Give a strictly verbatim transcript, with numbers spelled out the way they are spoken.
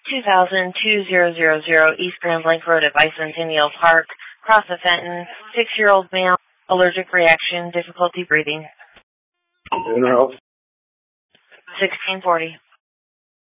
two thousand two thousand East Grand Blanc Road at Bicentennial Park, Cross of Fenton, six-year-old male, allergic reaction, difficulty breathing. Inner health. sixteen forty.